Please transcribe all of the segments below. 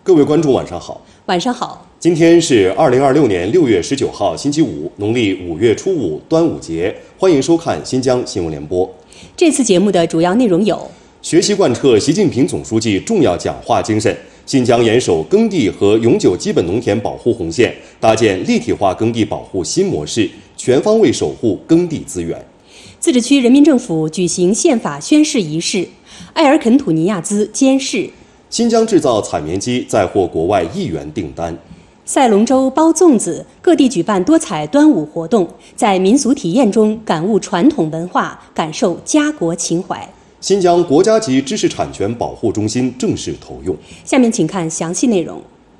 各位观众晚上好。 晚上好。 今天是2026年6月19号星期五，农历5月初5，端午节。欢迎收看新疆新闻联播。 这次节目的主要内容有： 学习贯彻习近平总书记重要讲话精神，新疆严守耕地和永久基本农田保护红线，搭建立体化耕地保护新模式，全方位守护耕地资源。 自治区人民政府举行宪法宣誓仪式，埃尔肯土尼亚兹监誓。 新疆制造采棉机再获国外1亿元订单。 赛龙舟包粽子，各地举办多彩端午活动，在民俗体验中感悟传统文化，感受家国情怀。 新疆国家级知识产权保护中心正式投用。 下面请看详细内容。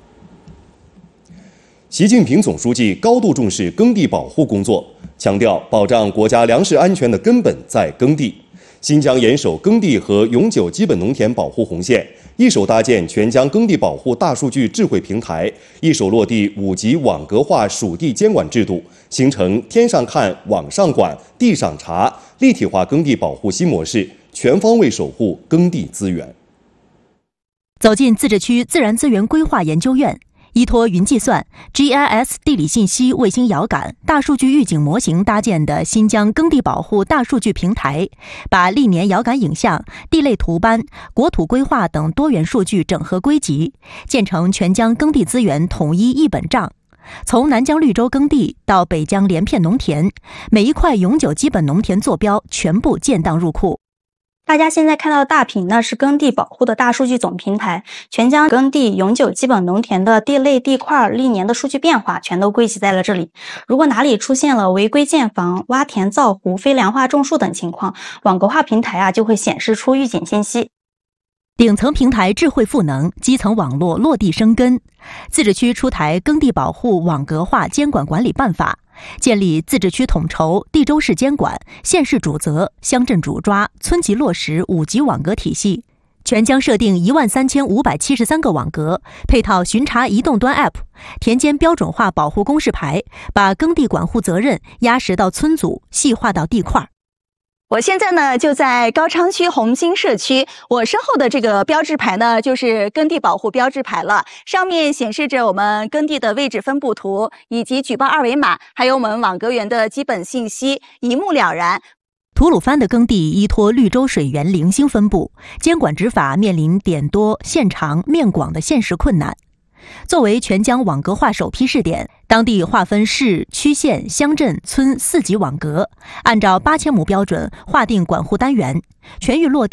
习近平总书记高度重视耕地保护工作，强调保障国家粮食安全的根本在耕地。新疆严守耕地和永久基本农田保护红线，一手搭建全疆耕地保护大数据智慧平台，一手落地5级网格化属地监管制度，形成天上看、网上管、地上查，立体化耕地保护新模式，全方位守护耕地资源。 走进自治区自然资源规划研究院，依托云计算、GIS 地理信息卫星遥感、大数据预警模型搭建的新疆耕地保护大数据平台，把历年遥感影像、地类图斑、国土规划等多元数据整合归集，建成全疆耕地资源统一一本账。从南疆绿洲耕地到北疆连片农田，每一块永久基本农田坐标全部建档入库。 大家现在看到的大屏呢，是耕地保护的大数据总平台，全疆耕地永久基本农田的地类地块历年的数据变化全都归集在了这里。如果哪里出现了违规建房、挖田造湖、非量化种树等情况，网格化平台就会显示出预警信息。 顶层平台智慧赋能，基层网络落地生根。自治区出台耕地保护网格化监管管理办法，建立自治区统筹、地州市监管、县市主责、乡镇主抓、村级落实5级网格体系，全疆设定13573个网格，配套巡查移动端 App， 田间标准化保护公示牌，把耕地管护责任压实到村组，细化到地块。 我现在呢就在高昌区红星社区，我身后的这个标志牌呢就是耕地保护标志牌了，上面显示着我们耕地的位置分布图以及举报二维码，还有我们网格员的基本信息，一目了然。 吐鲁番的耕地依托绿洲水源零星分布，监管执法面临点多、线长、面广的现实困难。作为全疆网格化首批试点，当地划分市、区、县、乡镇、村4级网格，按照8000亩标准划定管护单元，全域落地。